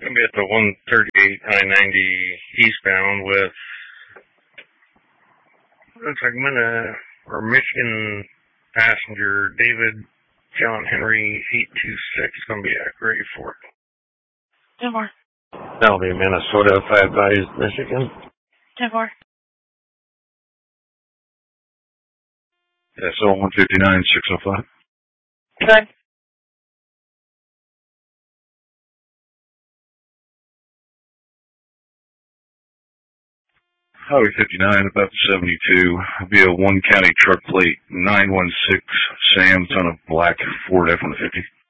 Gonna be at the 138 I-90 eastbound with, looks like Michigan passenger David John Henry 826. Gonna be at Gray Fork. Denver. That'll be Minnesota, 5 Eyes, Michigan. Denver. SL 159 605. Good. Highway 59, about 72, via 1 county truck plate 916 Sam, ton of black Ford F-150.